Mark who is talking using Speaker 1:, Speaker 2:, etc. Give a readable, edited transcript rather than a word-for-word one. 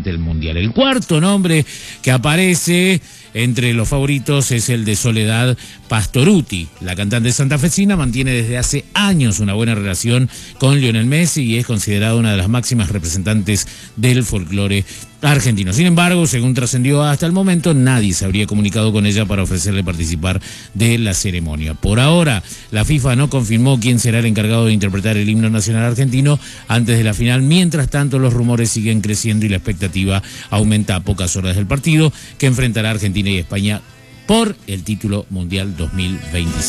Speaker 1: representante del Mundial. El cuarto nombre que aparece entre los favoritos es el de Soledad Pastorutti. La cantante santafesina mantiene desde hace años una buena relación con Lionel Messi y es considerada una de las máximas representantes del folclore argentino. Sin embargo, según trascendió hasta el momento, nadie se habría comunicado con ella para ofrecerle participar de la ceremonia. Por ahora, la FIFA no confirmó quién será el encargado de interpretar el himno nacional argentino antes de la final. Mientras tanto, los rumores siguen creciendo y la expectativa aumenta a pocas horas del partido que enfrentará Argentina y España por el título mundial 2026.